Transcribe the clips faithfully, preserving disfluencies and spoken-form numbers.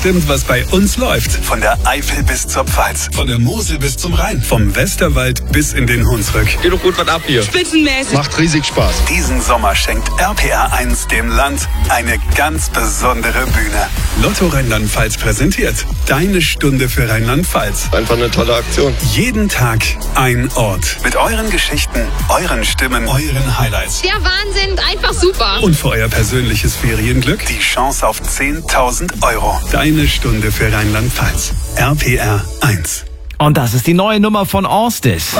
bestimmt, was bei uns läuft. Von der Eifel bis zur Pfalz. Von der Mosel bis zum Rhein. Vom Westerwald bis in den Hunsrück. Geht doch gut was ab hier. Spitzenmäßig. Macht riesig Spaß. Diesen Sommer schenkt R P R eins dem Land eine ganz besondere Bühne. Lotto Rheinland-Pfalz präsentiert Deine Stunde für Rheinland-Pfalz. Einfach eine tolle Aktion. Jeden Tag ein Ort. Mit euren Geschichten, euren Stimmen, euren Highlights. Der Wahnsinn, einfach super. Und für euer persönliches Ferienglück die Chance auf zehntausend Euro. Deine Stunde für Rheinland-Pfalz. R P R eins. Und das ist die neue Nummer von Orstis.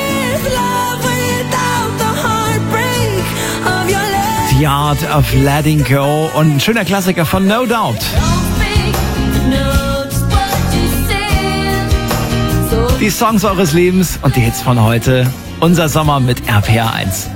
The Art of Letting Go und ein schöner Klassiker von No Doubt. Die Songs eures Lebens und die Hits von heute. Unser Sommer mit R P R eins.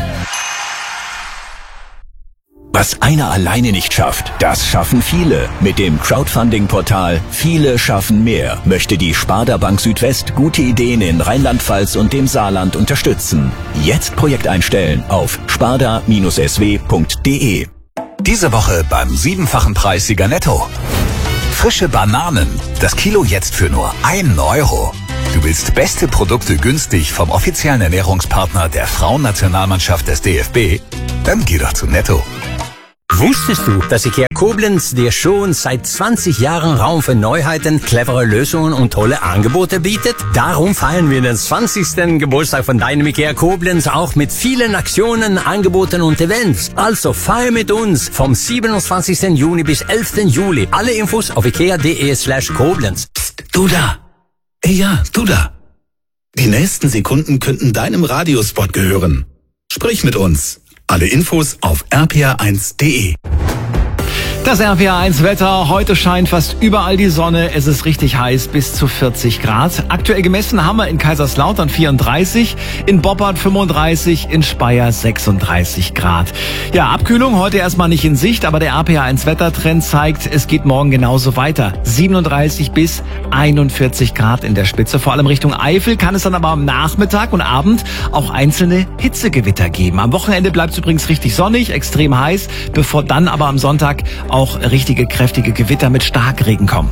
Was einer alleine nicht schafft, das schaffen viele. Mit dem Crowdfunding-Portal Viele schaffen mehr möchte die Sparda Bank Südwest gute Ideen in Rheinland-Pfalz und dem Saarland unterstützen. Jetzt Projekt einstellen auf sparda Bindestrich s w Punkt d e. Diese Woche beim siebenfachen Preis Sieger Netto. Frische Bananen. Das Kilo jetzt für nur einen Euro. Du willst beste Produkte günstig vom offiziellen Ernährungspartner der Frauennationalmannschaft des D F B? Dann geh doch zu Netto. Wusstest du, dass IKEA Koblenz dir schon seit zwanzig Jahren Raum für Neuheiten, clevere Lösungen und tolle Angebote bietet? Darum feiern wir den zwanzigsten Geburtstag von deinem IKEA Koblenz auch mit vielen Aktionen, Angeboten und Events. Also feier mit uns vom siebenundzwanzigsten Juni bis elften Juli. Alle Infos auf ikea.de slash Koblenz. Psst, du da! Ja, du da! Die nächsten Sekunden könnten deinem Radiospot gehören. Sprich mit uns. Alle Infos auf r p r eins punkt d e. Das R P R eins Wetter. Heute scheint fast überall die Sonne. Es ist richtig heiß, bis zu vierzig Grad. Aktuell gemessen haben wir in Kaiserslautern vierunddreißig, in Boppard fünfunddreißig, in Speyer sechsunddreißig Grad. Ja, Abkühlung heute erstmal nicht in Sicht, aber der R P R eins Wettertrend zeigt, es geht morgen genauso weiter. siebenunddreißig bis einundvierzig Grad in der Spitze. Vor allem Richtung Eifel kann es dann aber am Nachmittag und Abend auch einzelne Hitzegewitter geben. Am Wochenende bleibt es übrigens richtig sonnig, extrem heiß, bevor dann aber am Sonntag auch richtige kräftige Gewitter mit Starkregen kommen.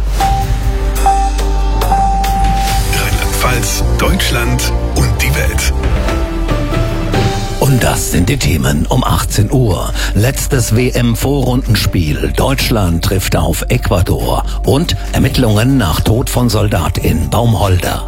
Rheinland-Pfalz, Deutschland und die Welt. Und das sind die Themen um achtzehn Uhr. Letztes W M-Vorrundenspiel. Deutschland trifft auf Ecuador. Und Ermittlungen nach Tod von Soldat in Baumholder.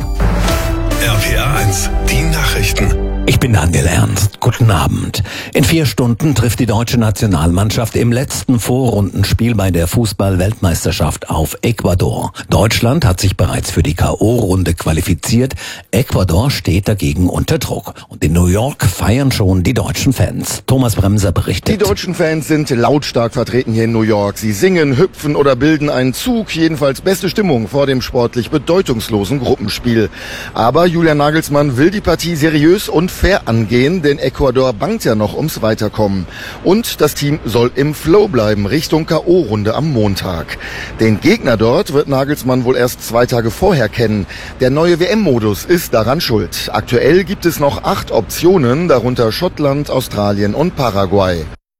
R P R eins, die Nachrichten. Ich bin Daniel Ernst. Guten Abend. In vier Stunden trifft die deutsche Nationalmannschaft im letzten Vorrundenspiel bei der Fußball-Weltmeisterschaft auf Ecuador. Deutschland hat sich bereits für die K O-Runde qualifiziert. Ecuador steht dagegen unter Druck. Und in New York feiern schon die deutschen Fans. Thomas Bremser berichtet. Die deutschen Fans sind lautstark vertreten hier in New York. Sie singen, hüpfen oder bilden einen Zug. Jedenfalls beste Stimmung vor dem sportlich bedeutungslosen Gruppenspiel. Aber Julian Nagelsmann will die Partie seriös und fair angehen, denn Ecuador bangt ja noch ums Weiterkommen. Und das Team soll im Flow bleiben, Richtung K O-Runde am Montag. Den Gegner dort wird Nagelsmann wohl erst zwei Tage vorher kennen. Der neue W M-Modus ist daran schuld. Aktuell gibt es noch acht Optionen, darunter Schottland, Australien und Paraguay.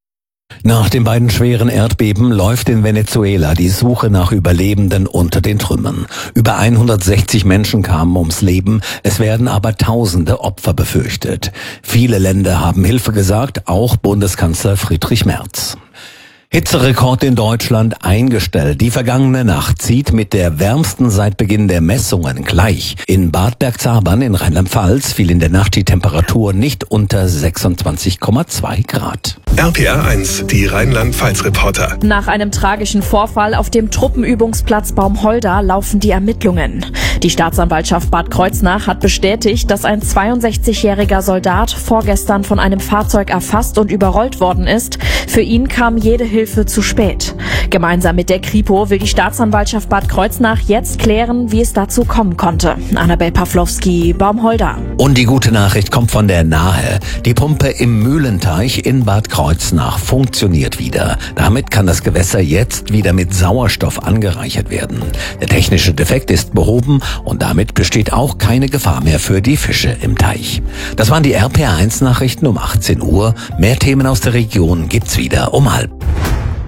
Nach den beiden schweren Erdbeben läuft in Venezuela die Suche nach Überlebenden unter den Trümmern. Über hundertsechzig Menschen kamen ums Leben, es werden aber tausende Opfer befürchtet. Viele Länder haben Hilfe gesagt, auch Bundeskanzler Friedrich Merz. Hitzerekord in Deutschland eingestellt. Die vergangene Nacht zieht mit der wärmsten seit Beginn der Messungen gleich. In Bad Bergzabern in Rheinland-Pfalz fiel in der Nacht die Temperatur nicht unter sechsundzwanzig Komma zwei Grad. R P R eins, die Rheinland-Pfalz-Reporter. Nach einem tragischen Vorfall auf dem Truppenübungsplatz Baumholder laufen die Ermittlungen. Die Staatsanwaltschaft Bad Kreuznach hat bestätigt, dass ein zweiundsechzigjähriger Soldat vorgestern von einem Fahrzeug erfasst und überrollt worden ist. Für ihn kam jede Hilfe zu spät. Gemeinsam mit der Kripo will die Staatsanwaltschaft Bad Kreuznach jetzt klären, wie es dazu kommen konnte. Annabel Pawlowski, Baumholder. Und die gute Nachricht kommt von der Nahe. Die Pumpe im Mühlenteich in Bad Kreuznach funktioniert wieder. Damit kann das Gewässer jetzt wieder mit Sauerstoff angereichert werden. Der technische Defekt ist behoben und damit besteht auch keine Gefahr mehr für die Fische im Teich. Das waren die R P R eins Nachrichten um achtzehn Uhr. Mehr Themen aus der Region gibt's wieder um halb.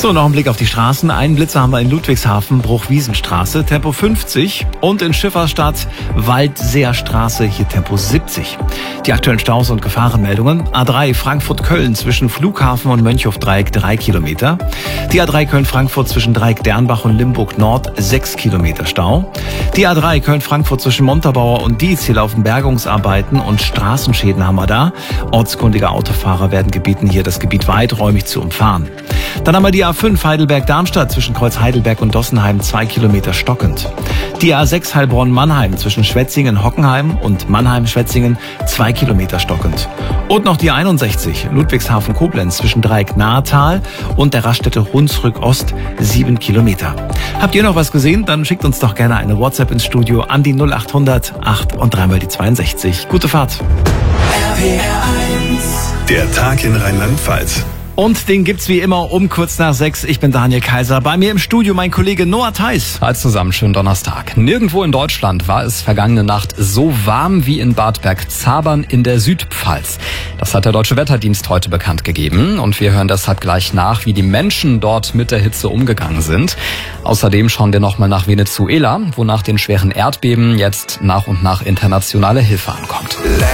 So, noch ein Blick auf die Straßen. Einen Blitzer haben wir in Ludwigshafen, Bruchwiesenstraße, Tempo fünfzig. Und in Schifferstadt, Waldseerstraße, hier Tempo siebzig. Die aktuellen Staus und Gefahrenmeldungen. A drei Frankfurt-Köln zwischen Flughafen und Mönchhofdreieck drei Kilometer. Die A drei Köln-Frankfurt zwischen Dreieck Dernbach und Limburg Nord sechs Kilometer Stau. Die A drei Köln-Frankfurt zwischen Montabaur und Dietz, hier laufen Bergungsarbeiten und Straßenschäden haben wir da. Ortskundige Autofahrer werden gebeten, hier das Gebiet weiträumig zu umfahren. Dann haben wir die A fünf Heidelberg-Darmstadt zwischen Kreuz Heidelberg und Dossenheim zwei Kilometer stockend. Die A sechs Heilbronn-Mannheim zwischen Schwetzingen-Hockenheim und Mannheim-Schwetzingen zwei Kilometer stockend. Und noch die einundsechzig Ludwigshafen-Koblenz zwischen Dreieck Nahetal und der Raststätte Hunsrück Ost sieben Kilometer. Habt ihr noch was gesehen? Dann schickt uns doch gerne eine WhatsApp ins Studio an die null achthundert acht und dreimal die zweiundsechzig. Gute Fahrt. R P R eins. Der Tag in Rheinland-Pfalz. Und den gibt's wie immer um kurz nach sechs. Ich bin Daniel Kaiser. Bei mir im Studio mein Kollege Noah Theis. Hi zusammen, schönen Donnerstag. Nirgendwo in Deutschland war es vergangene Nacht so warm wie in Bad Bergzabern in der Südpfalz. Das hat der Deutsche Wetterdienst heute bekannt gegeben. Und wir hören deshalb gleich nach, wie die Menschen dort mit der Hitze umgegangen sind. Außerdem schauen wir nochmal nach Venezuela, wo nach den schweren Erdbeben jetzt nach und nach internationale Hilfe ankommt.